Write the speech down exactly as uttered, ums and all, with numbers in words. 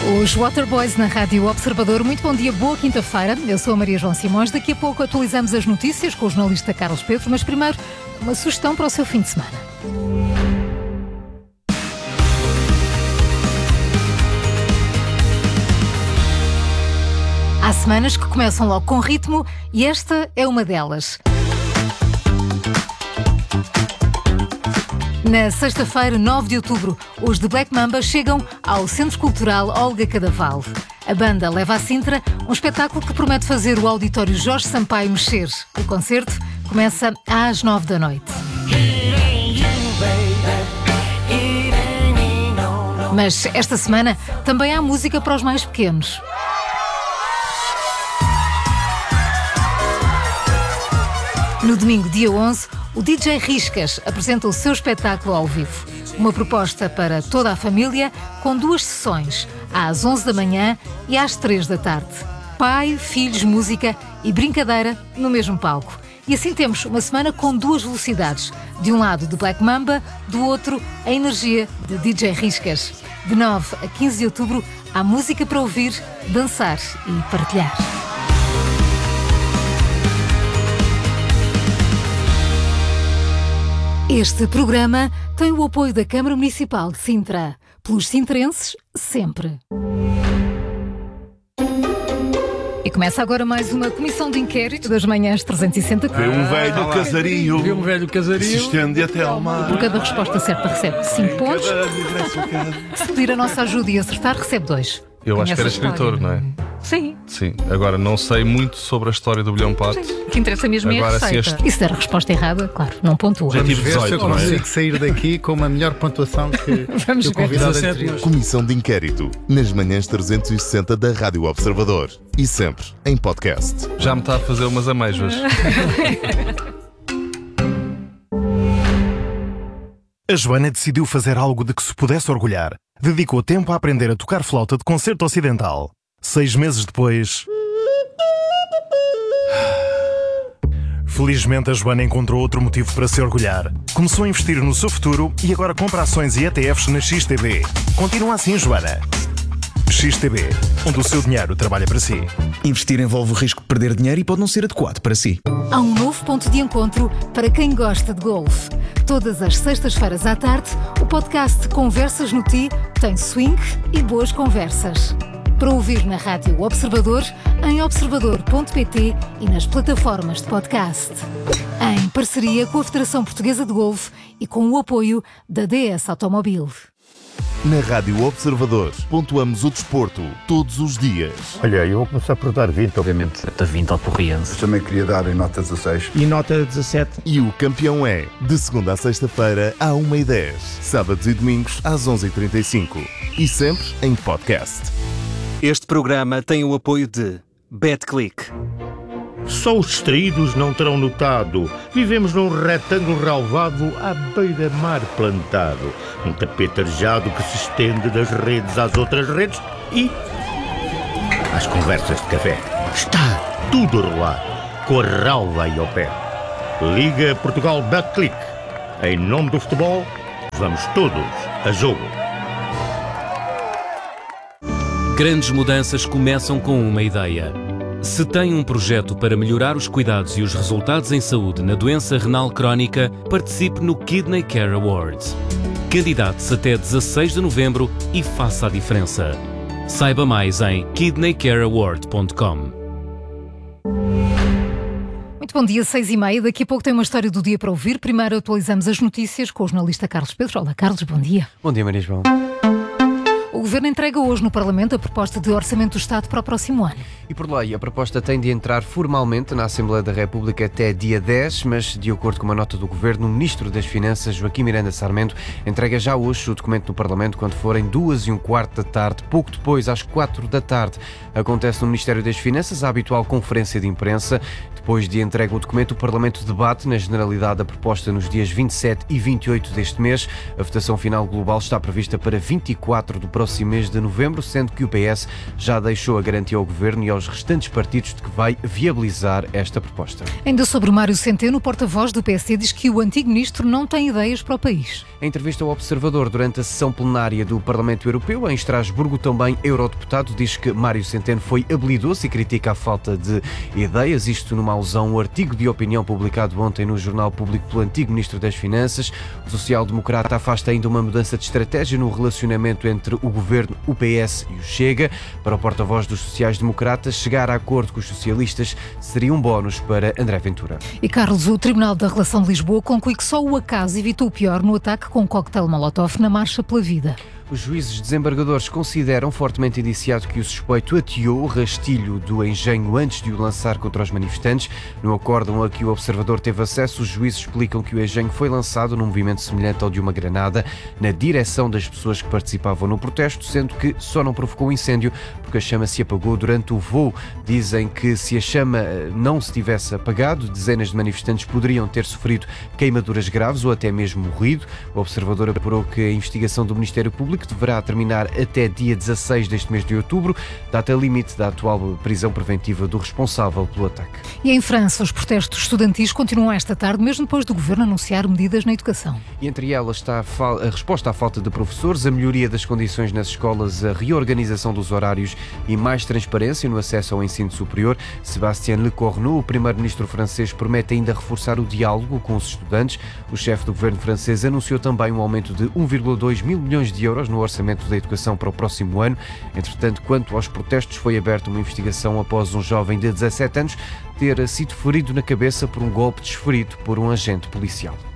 Os Waterboys na Rádio Observador. Muito bom dia, boa quinta-feira. Eu sou a Maria João Simões. Daqui a pouco atualizamos as notícias com o jornalista Carlos Pedro, mas primeiro uma sugestão para o seu fim de semana. Há semanas que começam logo com ritmo e esta é uma delas. Na sexta-feira, nove de outubro, os The Black Mamba chegam ao Centro Cultural Olga Cadaval. A banda leva a Sintra um espetáculo que promete fazer o auditório Jorge Sampaio mexer. O concerto começa às nove da noite. Mas esta semana também há música para os mais pequenos. No domingo, dia onze, o D J Riscas apresenta o seu espetáculo ao vivo. Uma proposta para toda a família, com duas sessões, às onze da manhã e às três da tarde. Pai, filhos, música e brincadeira no mesmo palco. E assim temos uma semana com duas velocidades. De um lado, de Black Mamba, do outro, a energia de D J Riscas. De nove a quinze de outubro, há música para ouvir, dançar e partilhar. Este programa tem o apoio da Câmara Municipal de Sintra. Pelos sintrenses, sempre. E começa agora mais uma comissão de inquérito das manhãs trezentos e sessenta. Vê um velho ah, casario. Vê um velho casario. Se estende até ao mar. Por cada resposta certa recebe cinco pontos. Se pedir a nossa ajuda e acertar, recebe dois. Eu acho que era escritor, não é? Sim. Sim. Agora, não sei muito sobre a história do bilhão pato. O que interessa mesmo é a receita. Este... E se der a resposta errada, claro, não pontua. Já tive dezoito, eu consigo sair daqui com uma melhor pontuação que, que o convidado anterior. Comissão de inquérito, nas manhãs trezentos e sessenta da Rádio Observador. E sempre em podcast. Já me está a fazer umas amêijoas. A Joana decidiu fazer algo de que se pudesse orgulhar. Dedicou tempo a aprender a tocar flauta de concerto ocidental. Seis meses depois... Felizmente, a Joana encontrou outro motivo para se orgulhar. Começou a investir no seu futuro e agora compra ações e E T Fs na X T B. Continua assim, Joana. X T B, onde o seu dinheiro trabalha para si. Investir envolve o risco de perder dinheiro e pode não ser adequado para si. Há um novo ponto de encontro para quem gosta de golfe. Todas as sextas-feiras à tarde, o podcast Conversas no Ti tem swing e boas conversas. Para ouvir na Rádio Observador, em observador ponto pt e nas plataformas de podcast. Em parceria com a Federação Portuguesa de Golfe e com o apoio da D S Automobil. Na Rádio Observador, pontuamos o desporto todos os dias. Olha, eu vou começar por dar vinte, obviamente, da vinte ao Porriense. Também queria dar em nota dezasseis. E nota dezassete. E o campeão é, de segunda a sexta-feira, à uma e dez. Sábados e domingos, às onze e trinta e cinco. E sempre em podcast. Este programa tem o apoio de BetClick. Só os distraídos não terão notado. Vivemos num retângulo relvado à beira-mar plantado. Um tapete arejado que se estende das redes às outras redes e... às conversas de café. Está tudo a rolar, com a relva aí ao pé. Liga Portugal BetClick. Em nome do futebol, vamos todos a jogo. Grandes mudanças começam com uma ideia. Se tem um projeto para melhorar os cuidados e os resultados em saúde na doença renal crónica, participe no Kidney Care Awards. Candidate-se até dezasseis de novembro e faça a diferença. Saiba mais em kidney care award ponto com. Muito bom dia, seis e meia. Daqui a pouco tem uma história do dia para ouvir. Primeiro atualizamos as notícias com o jornalista Carlos Pedro. Olá, Carlos, bom dia. Bom dia, Maria João. O Governo entrega hoje no Parlamento a proposta de Orçamento do Estado para o próximo ano. E por lei, a proposta tem de entrar formalmente na Assembleia da República até dia dez, mas de acordo com uma nota do Governo, o Ministro das Finanças, Joaquim Miranda Sarmento, entrega já hoje o documento no Parlamento quando forem duas e um quarto da tarde. Pouco depois, às quatro da tarde, acontece no Ministério das Finanças a habitual conferência de imprensa. Depois de entrega o documento, o Parlamento debate na generalidade a proposta nos dias vinte e sete e vinte e oito deste mês. A votação final global está prevista para vinte e quatro do próximo mês de novembro, sendo que o P S já deixou a garantia ao Governo e aos aos restantes partidos de que vai viabilizar esta proposta. Ainda sobre Mário Centeno, o porta-voz do P S D diz que o antigo ministro não tem ideias para o país. Em entrevista ao Observador durante a sessão plenária do Parlamento Europeu, em Estrasburgo, também eurodeputado diz que Mário Centeno foi habilidoso e critica a falta de ideias, isto numa alusão ao artigo de opinião publicado ontem no Jornal Público pelo antigo Ministro das Finanças. O social-democrata afasta ainda uma mudança de estratégia no relacionamento entre o Governo, o P S e o Chega. Para o porta-voz dos sociais-democratas, chegar a acordo com os socialistas seria um bónus para André Ventura. E Carlos, o Tribunal da Relação de Lisboa conclui que só o acaso evitou o pior no ataque com um coquetel Molotov na Marcha pela Vida. Os juízes desembargadores consideram fortemente indiciado que o suspeito ateou o rastilho do engenho antes de o lançar contra os manifestantes. No acórdão a que o Observador teve acesso, os juízes explicam que o engenho foi lançado num movimento semelhante ao de uma granada na direção das pessoas que participavam no protesto, sendo que só não provocou incêndio porque a chama se apagou durante o voo. Dizem que se a chama não se tivesse apagado, dezenas de manifestantes poderiam ter sofrido queimaduras graves ou até mesmo morrido. O Observador apurou que a investigação do Ministério Público que deverá terminar até dia dezasseis deste mês de outubro, data limite da atual prisão preventiva do responsável pelo ataque. E em França, os protestos estudantis continuam esta tarde, mesmo depois do governo anunciar medidas na educação. E entre elas está a, fal- a resposta à falta de professores, a melhoria das condições nas escolas, a reorganização dos horários e mais transparência no acesso ao ensino superior. Sébastien Lecornu, o primeiro-ministro francês, promete ainda reforçar o diálogo com os estudantes. O chefe do governo francês anunciou também um aumento de um vírgula dois mil milhões de euros no orçamento da educação para o próximo ano. Entretanto, quanto aos protestos, foi aberta uma investigação após um jovem de dezassete anos ter sido ferido na cabeça por um golpe desferido por um agente policial.